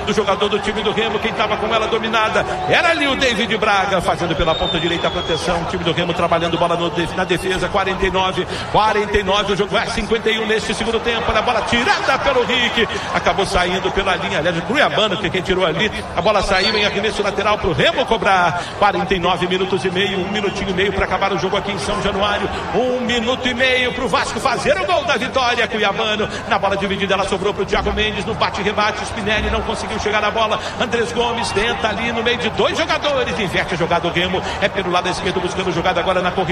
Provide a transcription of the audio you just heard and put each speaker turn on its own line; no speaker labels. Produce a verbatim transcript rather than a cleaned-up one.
do jogador do time do Remo. Quem estava com ela dominada era ali o David Braga, fazendo pela ponta direita a proteção. O time do Remo trabalhando bola no, na defesa. Quarenta e nove, quarenta e nove, o jogo é cinquenta e um neste segundo tempo. A bola tirada pelo Rick, acabou saindo pela linha, aliás, o Cuiabano que quem tirou ali. A bola saiu em arremesso lateral para o Remo cobrar. Quarenta e nove minutos e meio, um minutinho e meio para acabar o jogo aqui em São Januário. Um minuto e meio para o Vasco fazer o gol da vitória. Cuiabano na bola dividida, ela sobrou para o Thiago Mendes no bate-rebate. Spinelli não conseguiu chegar na bola. Andrés Gomes tenta ali no meio de dois jogadores, inverte a jogada do Remo, é pelo lado esquerdo buscando jogada agora na corrida.